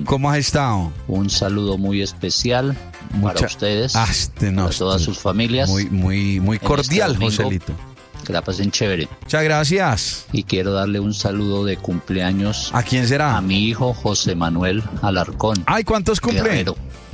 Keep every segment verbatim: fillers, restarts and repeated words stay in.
¿cómo has estado? Un saludo muy especial Mucha... para ustedes, ah, este no, para todas sus familias. Muy, muy, muy cordial, este domingo, Joselito. Que la pasen chévere. Muchas gracias. Y quiero darle un saludo de cumpleaños. ¿A quién será? A mi hijo José Manuel Alarcón. Ay, ¿cuántos cumple? Guerrero.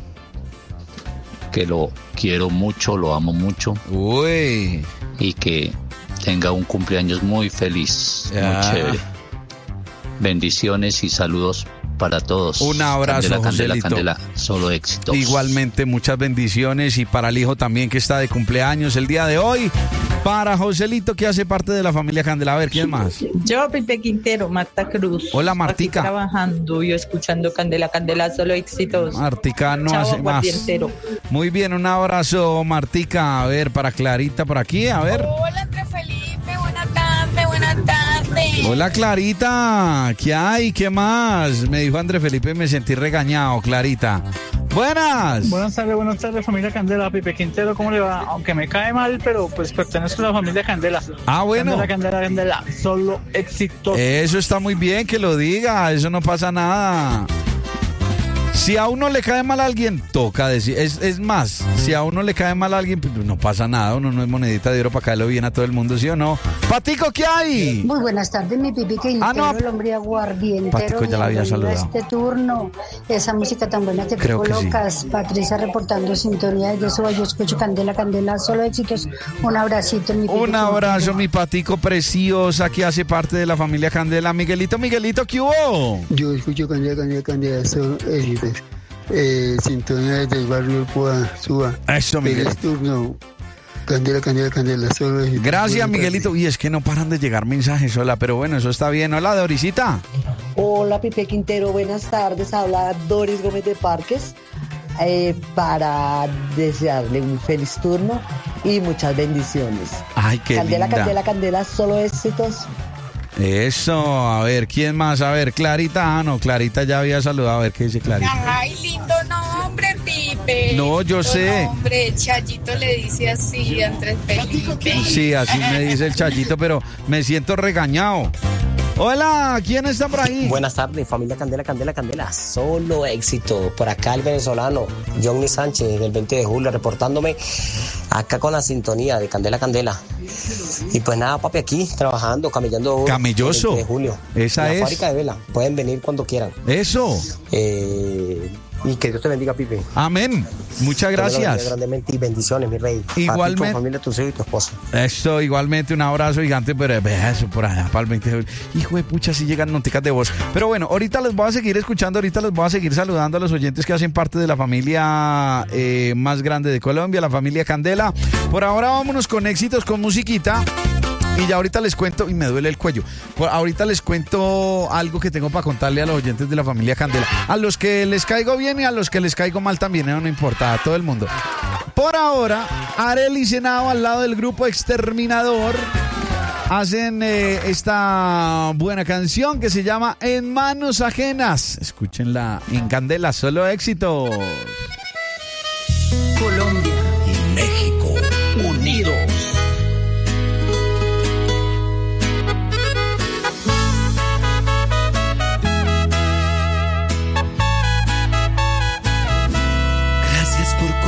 Que lo quiero mucho, lo amo mucho. Uy. Y que tenga un cumpleaños muy feliz, ya. muy chévere. Bendiciones y saludos para todos. Un abrazo, Candela, Candela, Joselito. Candela, solo éxitos. Igualmente, muchas bendiciones y para el hijo también que está de cumpleaños el día de hoy. Para Joselito, que hace parte de la familia Candela. A ver, ¿quién más? Yo, Pipe Quintero, Marta Cruz. Hola, Martica. Aquí trabajando y escuchando Candela, Candela, solo éxitos. Martica no Chao, hace más. Muy bien, un abrazo, Martica. A ver, para Clarita por aquí, a ver. Hola, Andrés Felipe, buenas tardes, buenas tardes. Hola, Clarita. ¿Qué hay? ¿Qué más? Me dijo Andrés Felipe, me sentí regañado, Clarita. Buenas. Buenas tardes, buenas tardes, familia Candela. Pipe Quintero, ¿cómo le va? Aunque me cae mal, pero pues pertenezco a la familia Candela. Ah, bueno. Candela, Candela, Candela, solo éxito. Eso está muy bien que lo diga, eso no pasa nada. Si a uno le cae mal a alguien, toca decir. Es, es más, si a uno le cae mal a alguien, pues no pasa nada. Uno no es monedita de oro para caerlo bien a todo el mundo, ¿sí o no? Patico, ¿qué hay? Muy buenas tardes, mi Pipi Quintero, ah, no. el hombre aguardientero. Patico ya la había saludado. Este turno, esa música tan buena que Creo tú que colocas. sí. Patricia reportando sintonía desde eso, yo escucho Candela, Candela, solo éxitos. Un abracito, mi Pipi. Un abrazo, Quintero. mi Patico preciosa, que hace parte de la familia Candela. Miguelito, Miguelito, ¿qué hubo? Yo escucho Candela, Candela, Candela, solo éxitos. Eh, sintonía del barrio Poa, Suba. Eso, Miguel. Feliz turno. Candela, Candela, Candela, solo éxitos. Gracias, Buenas Miguelito. tardes. Y es que no paran de llegar mensajes, hola, pero bueno, eso está bien. Hola, Dorisita. Hola, Pipe Quintero, buenas tardes. Habla Doris Gómez de Parques eh, para desearle un feliz turno y muchas bendiciones. Ay, qué Candela, linda. Candela, Candela, solo éxitos. Eso, a ver, ¿quién más? A ver, Clarita, ah, no, Clarita ya había saludado, a ver qué dice Clarita. Ay, lindo nombre, Pipe. No, yo Lindo sé. Nombre, Chayito le dice así, Andrés Felipe. Sí, así me dice el Chayito, pero me siento regañado. Hola, ¿quién está por ahí? Buenas tardes, familia Candela, Candela, Candela. Solo éxito. Por acá el venezolano Johnny Sánchez del veinte de julio reportándome acá con la sintonía de Candela, Candela. Y pues nada, papi, aquí trabajando, camellando. Camelloso. El veinte de julio. Esa la es. fábrica de vela. Pueden venir cuando quieran. Eso. Eh, y que Dios te bendiga, Pipe. Amén. Muchas gracias. Grandemente y bendiciones, mi rey. Igualmente. Para ti, tu familia, tu hijo y tu esposo. Eso, igualmente, un abrazo gigante, pero eso por allá, para el veinte de julio. Hijo de pucha, si llegan noticias de voz. Pero bueno, ahorita los voy a seguir escuchando, ahorita los voy a seguir saludando a los oyentes que hacen parte de la familia eh, más grande de Colombia, la familia Candela. Por ahora vámonos con éxitos, con musiquita. Y ya ahorita les cuento, y me duele el cuello, por ahorita les cuento algo que tengo para contarle a los oyentes de la familia Candela. A los que les caigo bien y a los que les caigo mal también, no, no importa, a todo el mundo. Por ahora, Arely Senao al lado del grupo Exterminador hacen eh, esta buena canción que se llama En Manos Ajenas. Escúchenla en Candela, solo éxitos.